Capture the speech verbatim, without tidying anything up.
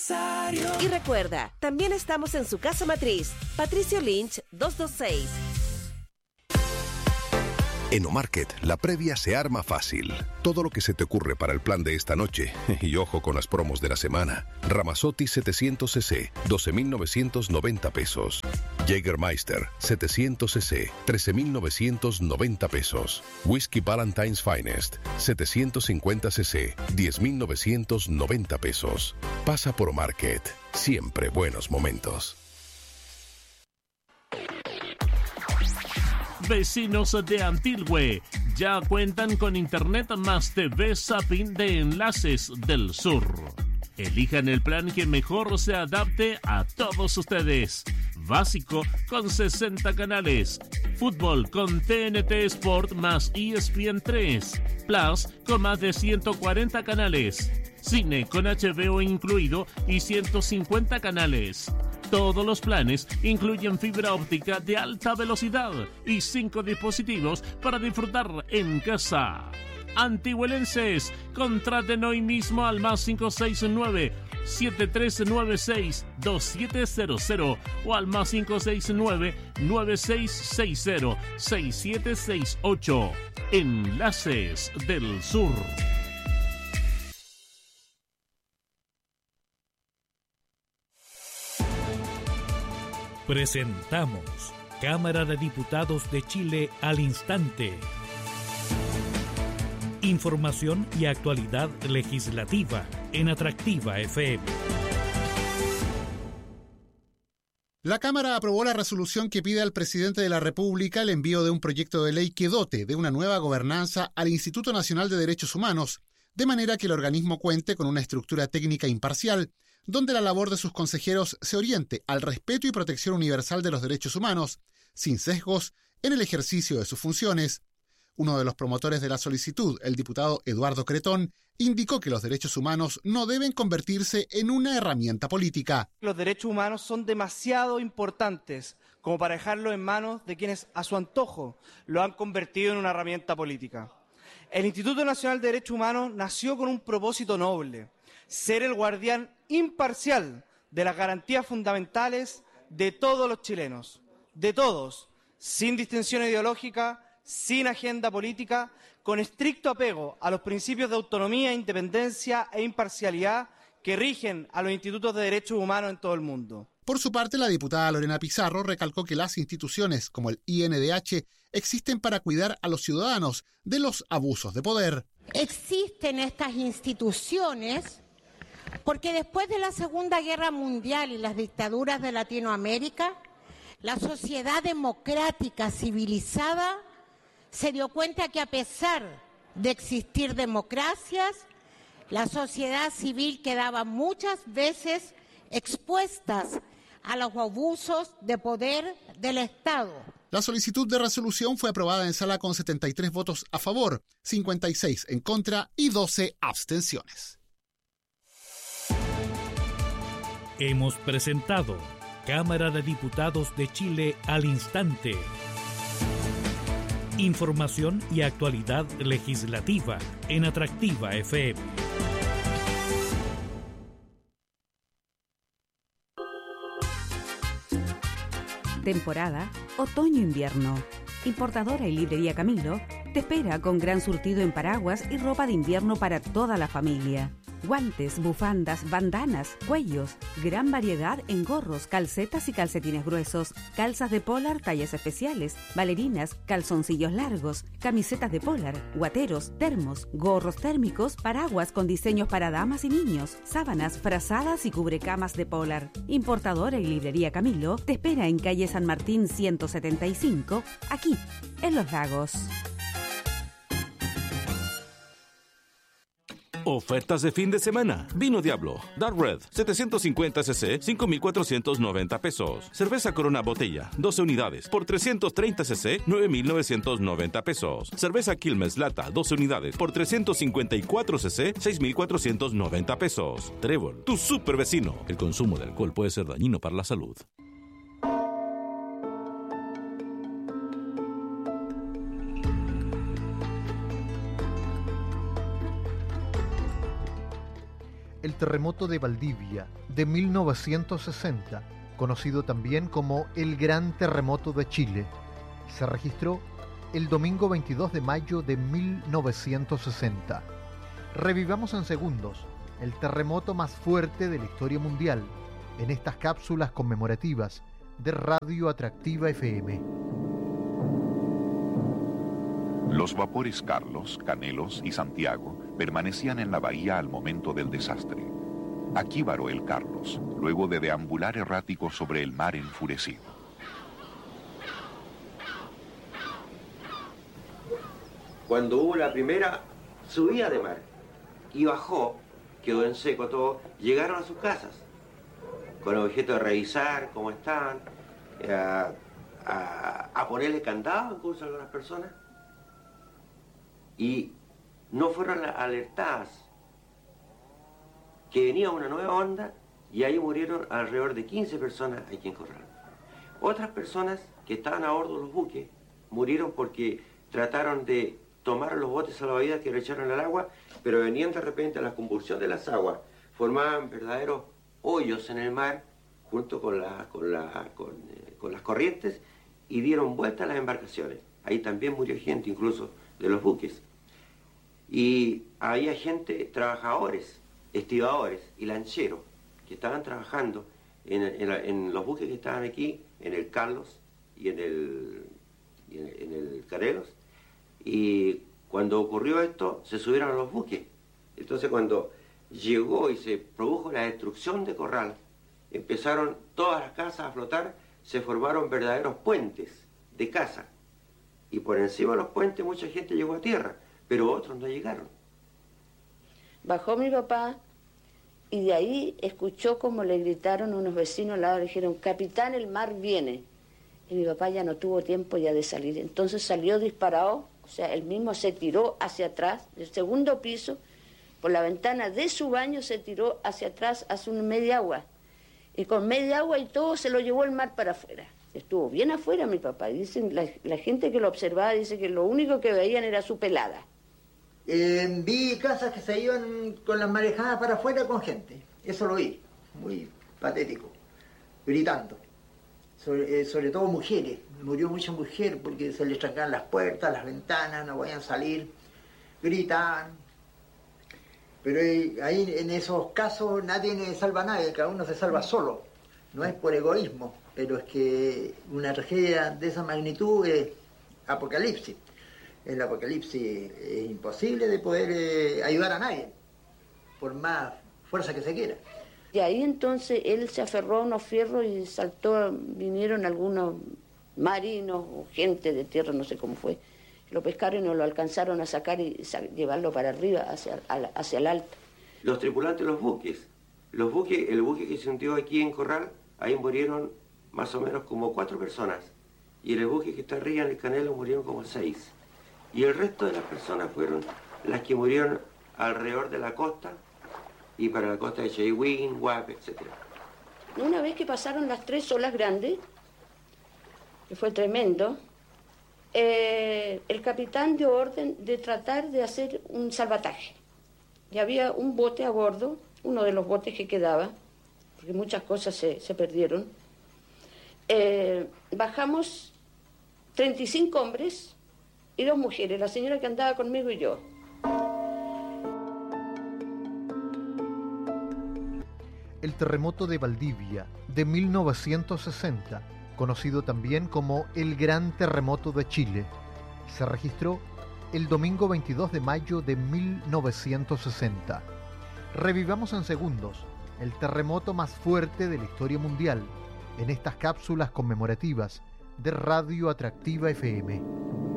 Y recuerda, también estamos en su casa matriz, Patricio Lynch doscientos veintiséis. En Omarket, la previa se arma fácil. Todo lo que se te ocurre para el plan de esta noche. Y ojo con las promos de la semana. Ramazotti setecientos centilitros, doce mil novecientos noventa pesos. Jägermeister setecientos centilitros, trece mil novecientos noventa pesos. Whisky Valentine's Finest setecientos cincuenta centilitros, diez mil novecientos noventa pesos. Pasa por Omarket. Siempre buenos momentos. Vecinos de Antilhue ya cuentan con Internet más T V Zapping de Enlaces del Sur. Elijan el plan que mejor se adapte a todos ustedes. Básico con sesenta canales. Fútbol con T N T Sport más E S P N tres. Plus con más de ciento cuarenta canales. Cine con H B O incluido y ciento cincuenta canales. Todos los planes incluyen fibra óptica de alta velocidad y cinco dispositivos para disfrutar en casa. Antihuelenses, contraten hoy mismo al más cinco seis nueve, siete tres nueve seis, dos siete cero cero o al más cinco seis nueve, nueve seis seis cero, seis siete seis ocho. Enlaces del Sur. Presentamos Cámara de Diputados de Chile al instante. Información y actualidad legislativa en Atractiva F M. La Cámara aprobó la resolución que pide al presidente de la República el envío de un proyecto de ley que dote de una nueva gobernanza al Instituto Nacional de Derechos Humanos, de manera que el organismo cuente con una estructura técnica imparcial, donde la labor de sus consejeros se oriente al respeto y protección universal de los derechos humanos, sin sesgos en el ejercicio de sus funciones. Uno de los promotores de la solicitud, el diputado Eduardo Cretón, indicó que los derechos humanos no deben convertirse en una herramienta política. Los derechos humanos son demasiado importantes como para dejarlos en manos de quienes a su antojo lo han convertido en una herramienta política. El Instituto Nacional de Derechos Humanos nació con un propósito noble: ser el guardián imparcial de las garantías fundamentales de todos los chilenos, de todos, sin distinción ideológica, sin agenda política, con estricto apego a los principios de autonomía, independencia e imparcialidad que rigen a los institutos de derechos humanos en todo el mundo. Por su parte, la diputada Lorena Pizarro recalcó que las instituciones como el I N D H existen para cuidar a los ciudadanos de los abusos de poder. Existen estas instituciones porque después de la Segunda Guerra Mundial y las dictaduras de Latinoamérica, la sociedad democrática civilizada se dio cuenta que a pesar de existir democracias, la sociedad civil quedaba muchas veces expuestas a los abusos de poder del Estado. La solicitud de resolución fue aprobada en sala con setenta y tres votos a favor, cincuenta y seis en contra y doce abstenciones. Hemos presentado Cámara de Diputados de Chile al instante. Información y actualidad legislativa en Atractiva F M. Temporada otoño-invierno. Importadora y librería Camilo te espera con gran surtido en paraguas y ropa de invierno para toda la familia. Guantes, bufandas, bandanas, cuellos, gran variedad en gorros, calcetas y calcetines gruesos, calzas de polar, tallas especiales, bailarinas, calzoncillos largos, camisetas de polar, guateros, termos, gorros térmicos, paraguas con diseños para damas y niños, sábanas, frazadas y cubrecamas de polar. Importadora y librería Camilo te espera en calle San Martín ciento setenta y cinco, aquí, en Los Lagos. Ofertas de fin de semana. Vino Diablo, Dark Red, setecientos cincuenta centilitros, cinco mil cuatrocientos noventa pesos. Cerveza Corona Botella, doce unidades, por trescientos treinta centilitros, nueve mil novecientos noventa pesos. Cerveza Quilmes Lata, doce unidades, por trescientos cincuenta y cuatro centilitros, seis mil cuatrocientos noventa pesos. Trébol, tu super vecino. El consumo de alcohol puede ser dañino para la salud. El El terremoto de Valdivia de mil novecientos sesenta, conocido también como el Gran Terremoto de Chile, se registró el domingo veintidós de mayo de mil novecientos sesenta. Revivamos en segundos el terremoto más fuerte de la historia mundial en estas cápsulas conmemorativas de Radio Atractiva F M. Los vapores Carlos, Canelos y Santiago permanecían en la bahía al momento del desastre. Aquí varó el Carlos, luego de deambular errático sobre el mar enfurecido. Cuando hubo la primera subida de mar y bajó, quedó en seco todo, llegaron a sus casas con el objeto de revisar cómo estaban, a, a, a ponerle candado incluso a algunas personas, y no fueron alertadas que venía una nueva onda, y ahí murieron alrededor de quince personas aquí en Corral. Otras personas que estaban a bordo de los buques murieron porque trataron de tomar los botes salvavidas que le echaron al agua, pero venían de repente a la convulsión de las aguas, formaban verdaderos hoyos en el mar junto con, la, con, la, con, eh, con las corrientes, y dieron vuelta a las embarcaciones. Ahí también murió gente, incluso de los buques. Y había gente, trabajadores, estibadores y lancheros, que estaban trabajando en, en, la, en los buques que estaban aquí, en el Carlos y en el, y en, en el Canelos. Y cuando ocurrió esto, se subieron a los buques. Entonces, cuando llegó y se produjo la destrucción de Corral, empezaron todas las casas a flotar, se formaron verdaderos puentes de casa. Y por encima de los puentes mucha gente llegó a tierra, pero otros no llegaron. Bajó mi papá y de ahí escuchó como le gritaron unos vecinos al lado, le dijeron: capitán, el mar viene. Y mi papá ya no tuvo tiempo ya de salir. Entonces salió disparado, o sea, él mismo se tiró hacia atrás, del segundo piso, por la ventana de su baño se tiró hacia atrás, hacia un media agua. Y con media agua y todo se lo llevó el mar para afuera. Estuvo bien afuera mi papá. Dicen, la, la gente que lo observaba dice que lo único que veían era su pelada. Eh, vi casas que se iban con las marejadas para afuera con gente. Eso lo vi. Muy patético. Gritando. Sobre, eh, sobre todo mujeres. Murió mucha mujer porque se les trancaban las puertas, las ventanas, no podían salir. Gritaban. Pero ahí en esos casos nadie salva a nadie, cada uno se salva solo. No es por egoísmo, pero es que una tragedia de esa magnitud es apocalipsis. El apocalipsis es imposible de poder eh, ayudar a nadie, por más fuerza que se quiera. Y ahí entonces él se aferró a unos fierros y saltó, vinieron algunos marinos o gente de tierra, no sé cómo fue. Lo pescaron y no lo alcanzaron a sacar y llevarlo para arriba, hacia, hacia el alto. Los tripulantes de los buques. Los buques, el buque que se hundió aquí en Corral, ahí murieron más o menos como cuatro personas. Y en el buque que está arriba en el Canelo murieron como seis. Y el resto de las personas fueron las que murieron alrededor de la costa y para la costa de Cheyhuín, Guape, etcétera. Una vez que pasaron las tres olas grandes, que fue tremendo, eh, el capitán dio orden de tratar de hacer un salvataje. Y había un bote a bordo, uno de los botes que quedaba, porque muchas cosas se, se perdieron. Eh, bajamos treinta y cinco hombres y dos mujeres, la señora que andaba conmigo y yo. El terremoto de Valdivia de mil novecientos sesenta, conocido también como el Gran Terremoto de Chile, se registró el domingo veintidós de mayo de mil novecientos sesenta. Revivamos en segundos el terremoto más fuerte de la historia mundial en estas cápsulas conmemorativas de Radio Atractiva F M.